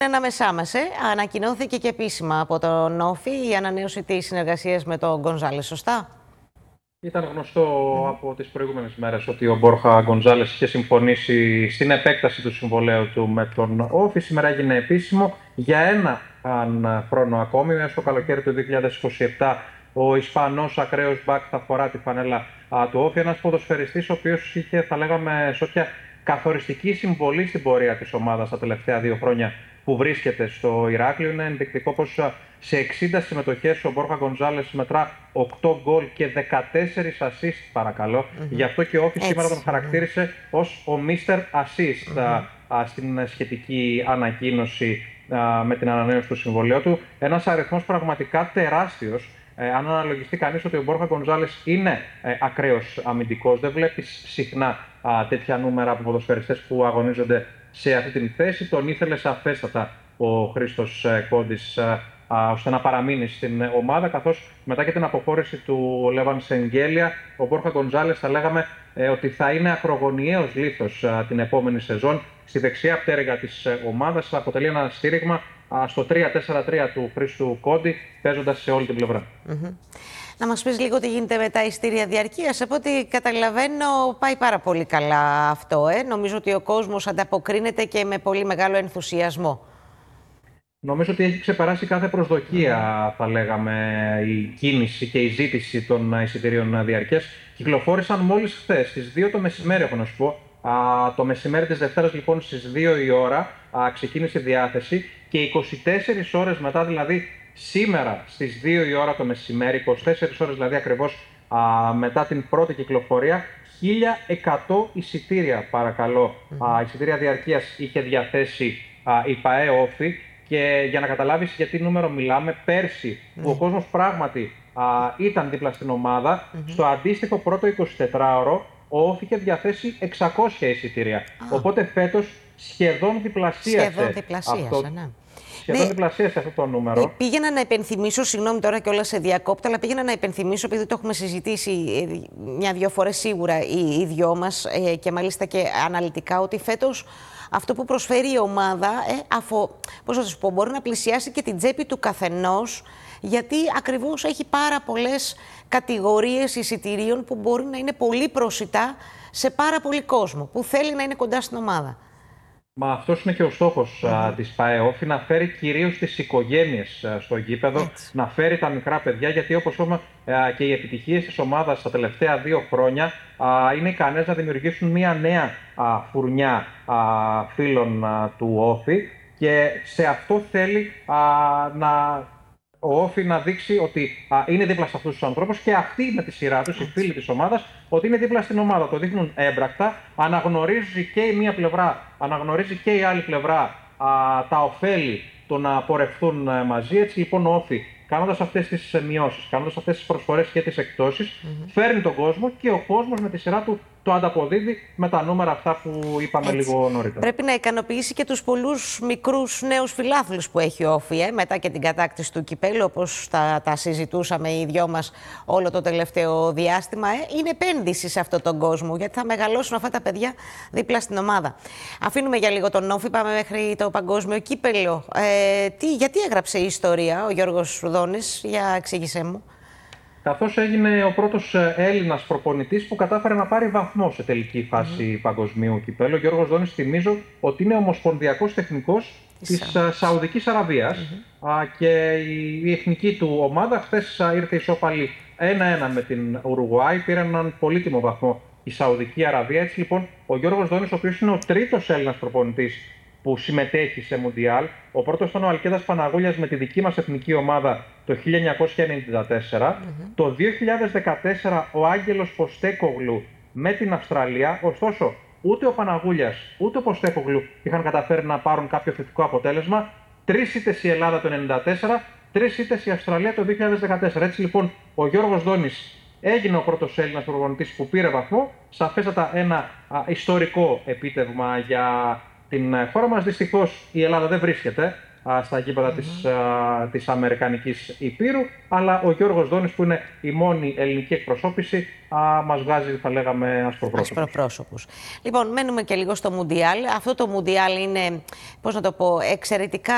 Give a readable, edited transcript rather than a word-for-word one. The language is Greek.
Ανάμεσά μας, ανακοινώθηκε και επίσημα από τον Όφη η ανανέωση της συνεργασίας με τον Γκονζάλες, σωστά? Ήταν γνωστό από τις προηγούμενες μέρες ότι ο Μπόρχα Γκονζάλες είχε συμφωνήσει στην επέκταση του συμβολαίου του με τον Όφη. Σήμερα έγινε επίσημο για ένα χρόνο ακόμη. Μέσα στο καλοκαίρι του 2027 ο Ισπανός ακραίος μπακ θα φορά τη φανέλα του Όφη. Ένας ποδοσφαιριστής ο οποίος είχε, θα λέγαμε, σώτια καθοριστική συμβολή στην πορεία της ομάδας τα τελευταία 2 χρόνια που βρίσκεται στο Ηράκλειο. Είναι ενδεικτικό πως σε 60 συμμετοχές ο Μπόρχα Γκονζάλες μετρά 8 γκολ και 14 assist, παρακαλώ. Γι' αυτό και ο Όφη σήμερα τον χαρακτήρισε ως ο Mr. Assist στην σχετική ανακοίνωση με την ανανέωση του συμβολαίου του. Ένας αριθμός πραγματικά τεράστιος. Αν αναλογιστεί κανείς ότι ο Μπόρχα Γκονζάλες είναι ακραίος αμυντικός, δεν βλέπεις συχνά τέτοια νούμερα από ποδοσφαιριστές που αγωνίζονται σε αυτή την θέση. Τον ήθελε σαφέστατα ο Χρήστος Κόντης ώστε να παραμείνει στην ομάδα, καθώς μετά και την αποχώρηση του Λέβαν Σεγγέλια, ο Μπόρχα Γκονζάλες θα λέγαμε ότι θα είναι ακρογωνιαίος λίθος την επόμενη σεζόν στη δεξιά πτέρυγα της ομάδας. Θα αποτελεί ένα στήριγμα στο 3-4-3 του Χρήστου Κόντι, παίζοντας σε όλη την πλευρά. Να μας πεις λίγο τι γίνεται με τα ειστήρια διαρκείας. Από ό,τι καταλαβαίνω πάει πάρα πολύ καλά αυτό. Νομίζω ότι ο κόσμος ανταποκρίνεται και με πολύ μεγάλο ενθουσιασμό. Νομίζω ότι έχει ξεπεράσει κάθε προσδοκία, θα λέγαμε, η κίνηση και η ζήτηση των εισιτηρίων διαρκείας. Κυκλοφόρησαν μόλις χθες, στις 2 το μεσημέρι, έχω να σου πω. Το μεσημέρι της Δευτέρας, λοιπόν, στις 2 η ώρα ξεκίνησε η διάθεση και 24 ώρες μετά, δηλαδή σήμερα στις 2 η ώρα το μεσημέρι, 24 ώρες δηλαδή ακριβώς μετά την πρώτη κυκλοφορία, 1.100 εισιτήρια, παρακαλώ, εισιτήρια διαρκείας είχε διαθέσει η ΠΑΕ Όφη. Και για να καταλάβεις γιατί νούμερο μιλάμε, πέρσι που ο κόσμος πράγματι ήταν δίπλα στην ομάδα, στο αντίστοιχο πρώτο 24ωρο ο Όφη είχε διαθέσει 600 εισιτήρια. Οπότε φέτος σχεδόν διπλασίασε Σχεδόν διπλασίασε αυτό το νούμερο. Πήγαινα να υπενθυμίσω, συγγνώμη τώρα κιόλας σε διακόπτω, αλλά πήγαινα να υπενθυμίσω, επειδή το έχουμε συζητήσει 1-2 φορές σίγουρα οι δυο μας και μάλιστα και αναλυτικά, ότι φέτος αυτό που προσφέρει η ομάδα, πώς θα σας πω, μπορεί να πλησιάσει και την τσέπη του καθενός, γιατί ακριβώς έχει πάρα πολλές κατηγορίες εισιτηρίων που μπορεί να είναι πολύ προσιτά σε πάρα πολύ κόσμο που θέλει να είναι κοντά στην ομάδα. Μα αυτός είναι και ο στόχος της ΠΑΕ Όφη, να φέρει κυρίως τις οικογένειες στο γήπεδο, να φέρει τα μικρά παιδιά, γιατί όπως είπαμε και οι επιτυχίες της ομάδας τα τελευταία 2 χρόνια είναι ικανές να δημιουργήσουν μια νέα φουρνιά φίλων του Όφη και σε αυτό θέλει ο Όφη να δείξει ότι είναι δίπλα σε αυτούς τους ανθρώπους και αυτοί με τη σειρά τους, οι φίλοι της ομάδας, ότι είναι δίπλα στην ομάδα. Το δείχνουν έμπρακτα, αναγνωρίζει και η μία πλευρά, αναγνωρίζει και η άλλη πλευρά τα ωφέλη το να πορευθούν μαζί. Έτσι λοιπόν ο Όφη, κάνοντας αυτές τις μειώσεις, κάνοντας αυτές τις προσφορές και τις εκπτώσεις, φέρνει τον κόσμο και ο κόσμος με τη σειρά του το ανταποδίδει με τα νούμερα αυτά που είπαμε λίγο νωρίτερα. Πρέπει να ικανοποιήσει και τους πολλούς μικρούς νέους φιλάθλους που έχει ο Όφη, μετά και την κατάκτηση του κυπέλλου, όπως τα συζητούσαμε οι δυο μας όλο το τελευταίο διάστημα. Είναι επένδυση σε αυτόν τον κόσμο, γιατί θα μεγαλώσουν αυτά τα παιδιά δίπλα στην ομάδα. Αφήνουμε για λίγο τον Όφη, πάμε μέχρι το παγκόσμιο κύπελλο. Γιατί έγραψε η ιστορία ο Γιώργος Δόνης, για εξήγησέ μου. Καθώς έγινε ο πρώτος Έλληνας προπονητής που κατάφερε να πάρει βαθμό σε τελική φάση παγκοσμίου κυπέλλου. Ο Γιώργος Δόνης, θυμίζω ότι είναι ομοσπονδιακός τεχνικός της Σαουδικής Αραβίας και η εθνική του ομάδα χθες ήρθε ισόπαλη 1-1 με την Ουρουγουάη. Πήρε έναν πολύτιμο βαθμό η Σαουδική Αραβία. Έτσι λοιπόν ο Γιώργος Δόνης, ο οποίος είναι ο τρίτος Έλληνας προπονητής που συμμετέχει σε Μουντιάλ. Ο πρώτος ήταν ο Αλκέδας Παναγούλιας με τη δική μας εθνική ομάδα το 1994. Το 2014 ο Άγγελος Ποστέκογλου με την Αυστραλία. Ωστόσο, ούτε ο Παναγούλιας ούτε ο Ποστέκογλου είχαν καταφέρει να πάρουν κάποιο θετικό αποτέλεσμα. 3 ήττες η Ελλάδα το 1994, 3 ήττες η Αυστραλία το 2014. Έτσι λοιπόν ο Γιώργος Δόνης έγινε ο πρώτος Έλληνας προπονητής που πήρε βαθμό. Σαφέστατα ένα ιστορικό επίτευγμα για την χώρα μας. Δυστυχώς η Ελλάδα δεν βρίσκεται στα γήπεδα της Αμερικανικής Υπήρου, αλλά ο Γιώργος Δόνης, που είναι η μόνη ελληνική εκπροσώπηση, μας βγάζει, θα λέγαμε, ασπροπρόσωπους. Λοιπόν, μένουμε και λίγο στο Μουντιάλ. Αυτό το Μουντιάλ είναι, πώς να το πω, εξαιρετικά